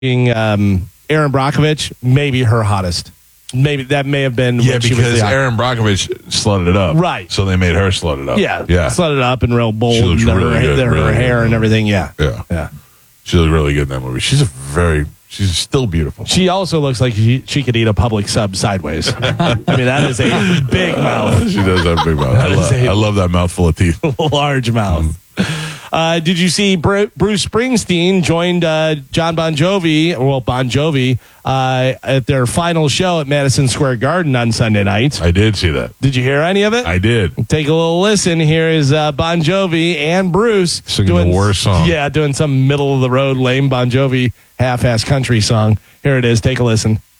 Aaron Brockovich, maybe her hottest. Maybe that may have been when she was because Aaron Brockovich slutted it up. Right. So they made her slut it up. Yeah. Yeah. Slut it up and real bold. She looks really good. Her Really hair good. and everything. Yeah. Yeah. She looked really good in that movie. She's still beautiful. She also looks like she could eat a public sub sideways. I mean, that is a big mouth. She does have a big mouth. I love that mouthful of teeth. Large mouth. Did you see Bruce Springsteen joined Bon Jovi, at their final show at Madison Square Garden on Sunday night? I did see that. Did you hear any of it? I did. Take a little listen. Here is Bon Jovi and Bruce singing the worst song. Yeah, doing some middle of the road lame Bon Jovi half-ass country song. Here it is. Take a listen.